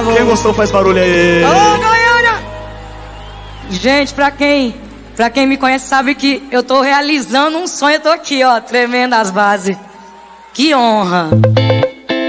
amor. Quem gostou faz barulho aí. Ô, Goiânia! Gente, pra quem me conhece sabe que eu tô realizando um sonho. Eu tô aqui, ó, tremendo as bases. Que honra.